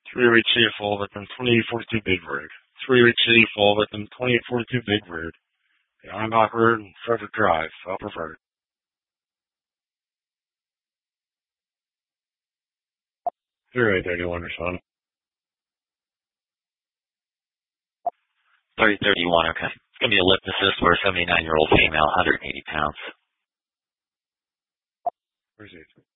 308 City Fall within 2842 Big Road. 308 City Fall within 2842 Big Road. Behind Dock Road and Frederick Drive, Upper Road. 3031 responding. 3031, okay. It's going to be a lip assist for a 79-year-old female, 180 pounds. Where's he?